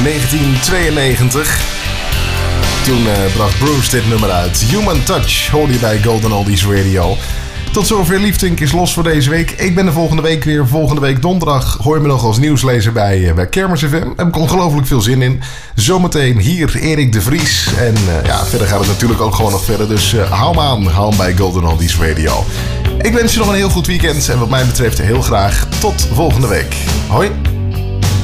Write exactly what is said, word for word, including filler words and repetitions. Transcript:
negentien tweeënnegentig. Toen uh, bracht Bruce dit nummer uit. Human Touch hoorde je bij Golden Oldies Radio. Tot zover Liefdink is los voor deze week. Ik ben er volgende week weer. Volgende week donderdag hoor je me nog als nieuwslezer bij, uh, bij Kermis F M. Daar heb ik ongelooflijk veel zin in. Zometeen hier Erik de Vries. En uh, ja, verder gaat het natuurlijk ook gewoon nog verder. Dus uh, hou me aan. Hou me bij Golden Oldies Radio. Ik wens je nog een heel goed weekend. En wat mij betreft heel graag tot volgende week. Hoi.